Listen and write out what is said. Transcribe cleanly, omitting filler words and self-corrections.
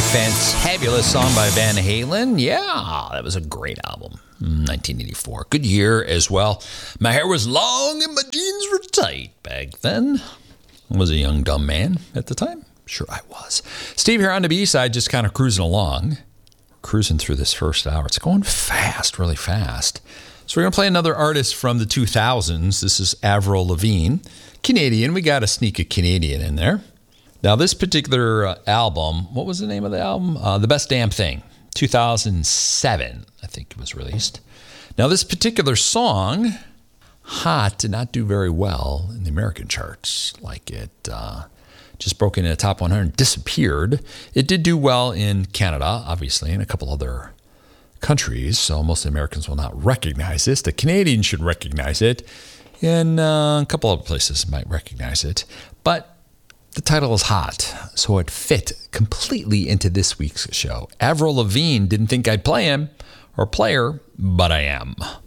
fantabulous song by Van Halen. Yeah, that was a great album. 1984. Good year as well. My hair was long and my jeans were tight back then. I was a young, dumb man at the time. Sure I was. Steve here on the B-side, just kind of cruising along. Cruising through this first hour. It's going fast, really fast. So we're going to play another artist from the 2000s. This is Avril Lavigne. Canadian. We got to sneak a Canadian in there. Now, this particular album, what was the name of the album? The Best Damn Thing. 2007, I think it was released. Now, this particular song, Hot, did not do very well in the American charts. Like it just broke into the top 100, disappeared. It did do well in Canada, obviously, and a couple other countries, so most Americans will not recognize this. The Canadians should recognize it, and a couple other places might recognize it. But the title is Hot, so it fit completely into this week's show. Avril Lavigne, didn't think I'd play him or play her, but I am.